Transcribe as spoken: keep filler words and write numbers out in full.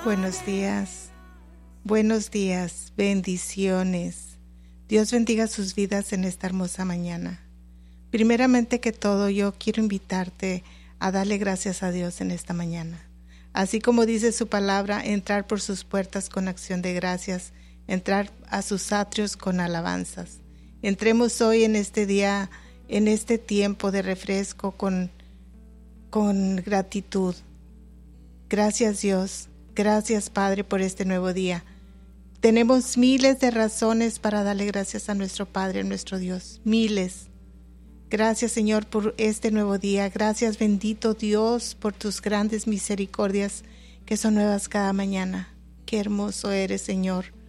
Buenos días, buenos días, bendiciones. Dios bendiga sus vidas en esta hermosa mañana. Primeramente que todo, yo quiero invitarte a darle gracias a Dios en esta mañana. Así como dice su palabra, entrar por sus puertas con acción de gracias, entrar a sus atrios con alabanzas. Entremos hoy en este día, en este tiempo de refresco con, con gratitud. Gracias Dios. Gracias, Padre, por este nuevo día. Tenemos miles de razones para darle gracias a nuestro Padre, a nuestro Dios. Miles. Gracias, Señor, por este nuevo día. Gracias, bendito Dios, por tus grandes misericordias que son nuevas cada mañana. Qué hermoso eres, Señor.